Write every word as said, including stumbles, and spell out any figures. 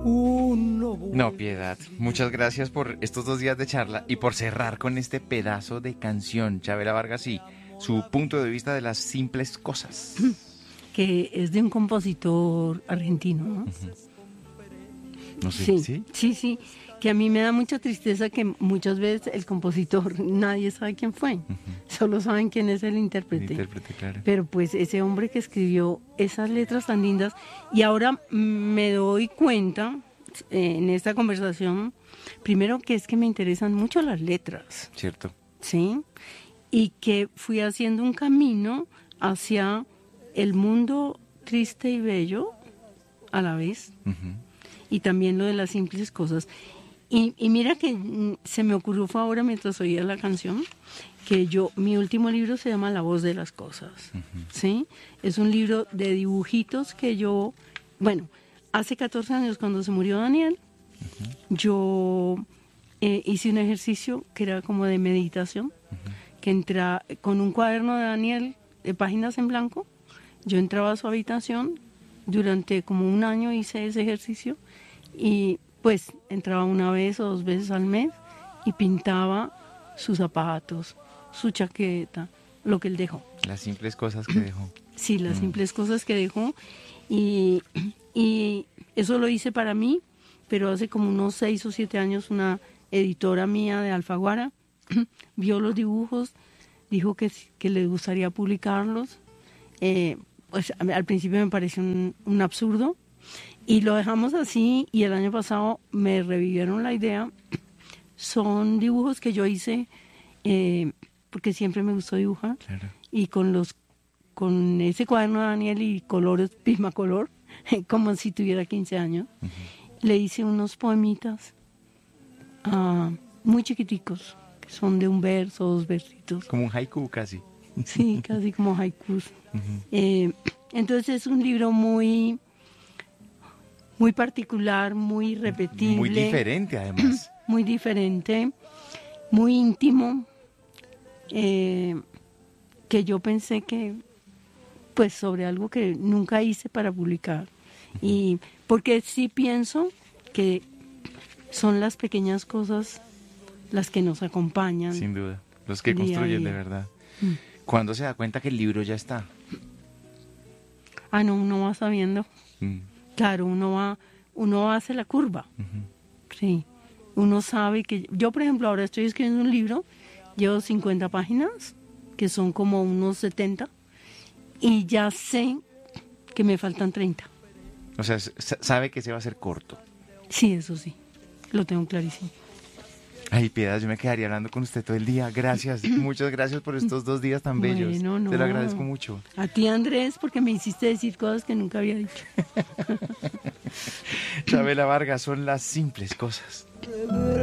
No, Piedad, muchas gracias por estos dos días de charla y por cerrar con este pedazo de canción, Chavela Vargas, y su punto de vista de las simples cosas. Que es de un compositor argentino, ¿no? Uh-huh. No sé, sí, ¿sí? Sí, sí, que a mí me da mucha tristeza que muchas veces el compositor, nadie sabe quién fue, uh-huh. Solo saben quién es el intérprete. El intérprete, claro. Pero pues ese hombre que escribió esas letras tan lindas, y ahora me doy cuenta eh, en esta conversación, primero que es que me interesan mucho las letras. Cierto. Sí, y que fui haciendo un camino hacia el mundo triste y bello a la vez. Uh-huh. Y también lo de las simples cosas. Y, y mira que se me ocurrió fue ahora mientras oía la canción, que yo, mi último libro se llama La voz de las cosas, uh-huh. ¿Sí? Es un libro de dibujitos que yo, bueno, hace catorce años cuando se murió Daniel, uh-huh. yo eh, hice un ejercicio que era como de meditación, uh-huh. que entra con un cuaderno de Daniel, de páginas en blanco, yo entraba a su habitación, durante como un año hice ese ejercicio, y pues entraba una vez o dos veces al mes y pintaba sus zapatos, su chaqueta, lo que él dejó. Las simples cosas que dejó. Sí, las mm. simples cosas que dejó. Y, y eso lo hice para mí, pero hace como unos seis o siete años una editora mía de Alfaguara vio los dibujos, dijo que, que le gustaría publicarlos. Eh, pues al principio me pareció un, un absurdo, y lo dejamos así, y el año pasado me revivieron la idea. Son dibujos que yo hice eh, porque siempre me gustó dibujar, claro. Y con los con ese cuaderno de Daniel y colores Prismacolor, como si tuviera quince años, uh-huh. Le hice unos poemitas uh, muy chiquiticos, que son de un verso, dos versitos. Como un haiku casi. Sí, casi como haikus. Uh-huh. Eh, entonces es un libro muy... muy particular, muy repetible. Muy diferente, además. Muy diferente, muy íntimo, eh, que yo pensé que, pues, sobre algo que nunca hice para publicar. Y porque sí pienso que son las pequeñas cosas las que nos acompañan. Sin duda, los que construyen de verdad. Mm. ¿Cuándo se da cuenta que el libro ya está? Ah, no, uno va sabiendo. Mm. Claro, uno va, uno hace la curva, uh-huh. Sí, uno sabe que, yo por ejemplo ahora estoy escribiendo un libro, llevo cincuenta páginas, que son como unos setenta, y ya sé que me faltan treinta. O sea, sabe que se va a hacer corto. Sí, eso sí, lo tengo clarísimo. Ay, Piedad, yo me quedaría hablando con usted todo el día. Gracias, muchas gracias por estos dos días tan bellos. Bueno, no. Te lo agradezco mucho. A ti, Andrés, porque me hiciste decir cosas que nunca había dicho. Chavela Vargas, son las simples cosas.